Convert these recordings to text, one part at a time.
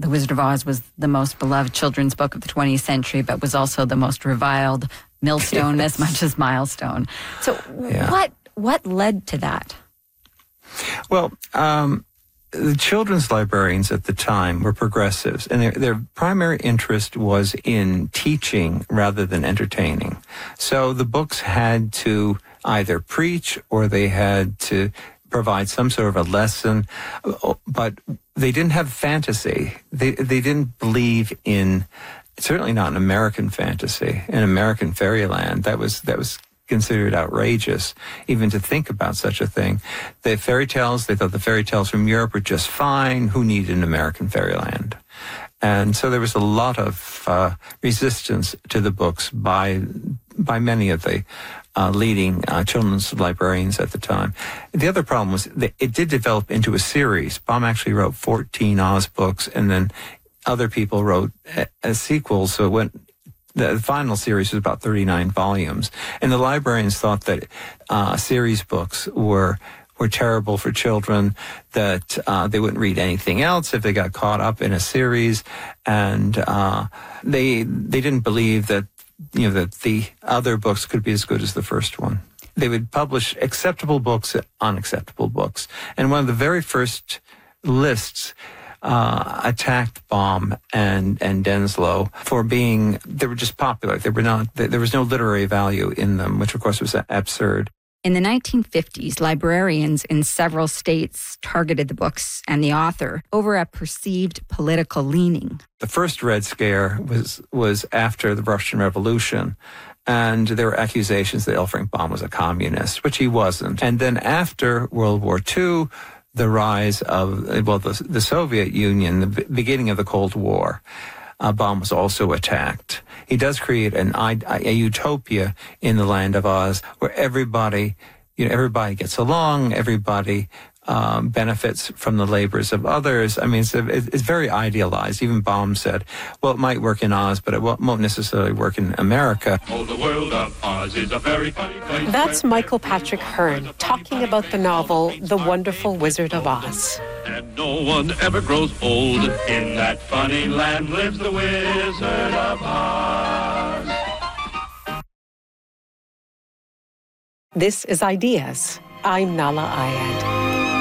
The Wizard of Oz was the most beloved children's book of the 20th century, but was also the most reviled millstone as much as milestone. So what led to that? Well, the children's librarians at the time were progressives, and their primary interest was in teaching rather than entertaining. So the books had to either preach or they had to provide some sort of a lesson, but they didn't have fantasy. They didn't believe in, certainly not in American fantasy, in American fairyland. That was considered outrageous, even to think about such a thing. The fairy tales, they thought the fairy tales from Europe were just fine. Who needed an American fairyland? And so there was a lot of resistance to the books by many of the leading children's librarians at the time. The other problem was that it did develop into a series. Baum actually wrote 14 Oz books, and then other people wrote a sequel, so it went. The final series was about 39 volumes. And the librarians thought that series books were terrible for children, that they wouldn't read anything else if they got caught up in a series. And they didn't believe that, that the other books could be as good as the first one. They would publish acceptable books and unacceptable books. And one of the very first lists attacked Baum and Denslow for being, they were just popular. They were not, there was no literary value in them, which of course was absurd. In the 1950s, librarians in several states targeted the books and the author over a perceived political leaning. The first Red Scare was after the Russian Revolution, and there were accusations that L. Frank Baum was a communist, which he wasn't. And then after World War II, the rise of, the Soviet Union, the beginning of the Cold War, Baum was also attacked. He does create a utopia in the land of Oz where everybody gets along, everybody benefits from the labors of others. I mean, it's very idealized. Even Baum said, well, it might work in Oz, but it won't necessarily work in America. Oh, the world of Oz is a very funny place. That's Michael Patrick Hearn talking about the novel The Wonderful Wizard of Oz. And no one ever grows old. In that funny land lives the Wizard of Oz. This is Ideas. I'm Nala Ayad.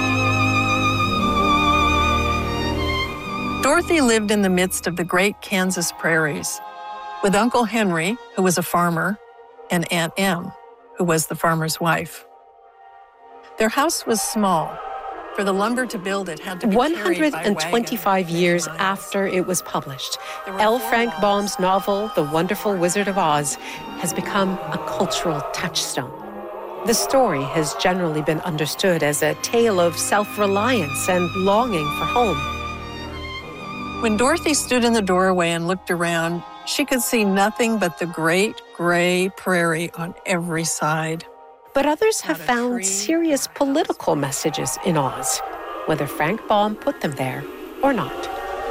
Dorothy lived in the midst of the great Kansas prairies with Uncle Henry, who was a farmer, and Aunt Em, who was the farmer's wife. Their house was small. For the lumber to build it had to be 125 years after it was published, L. Frank Baum's novel, The Wonderful Wizard of Oz, has become a cultural touchstone. The story has generally been understood as a tale of self-reliance and longing for home. When Dorothy stood in the doorway and looked around, she could see nothing but the great gray prairie on every side. But others have found serious political messages in Oz, whether Frank Baum put them there or not.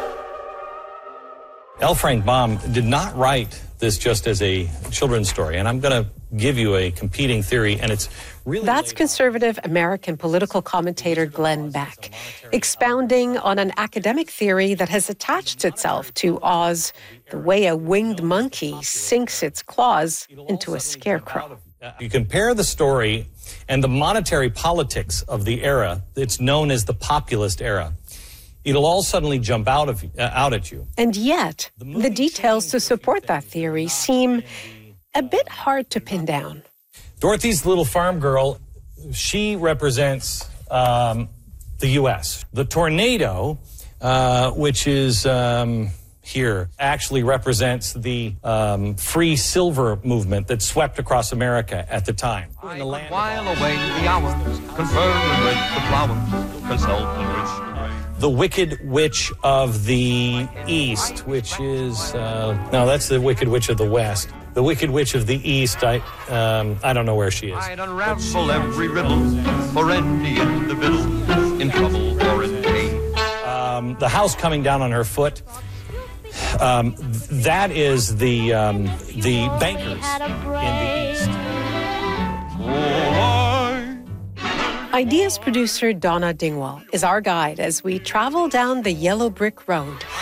L. Frank Baum did not write this just as a children's story, and I'm going to give you a competing theory, and it's really... That's conservative American political commentator Glenn Beck, expounding on an academic theory that has attached itself to Oz the way a winged monkey sinks its claws into a scarecrow. You compare the story and the monetary politics of the era. It's known as the populist era. It'll all suddenly jump out at you. And yet, the details to support that theory seem a bit hard to pin down. Dorothy's little farm girl, she represents the U.S. The tornado, which is here, actually represents the free silver movement that swept across America at the time. While away the hours, conferring with the flowers, consult the rich. The Wicked Witch of the East, which is, no, that's the Wicked Witch of the West. The Wicked Witch of the East, I don't know where she is. I'd unravel every riddle for any individual in trouble or in pain. The house coming down on her foot, that is the bankers in the East. Ideas producer Donna Dingwall is our guide as we travel down the yellow brick road